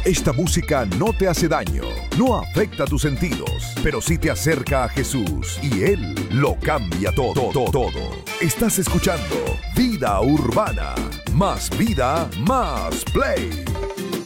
Esta música no te hace daño, no afecta tus sentidos, pero sí te acerca a Jesús y Él lo cambia todo, todo. Estás escuchando Vida Urbana. Más vida, más play.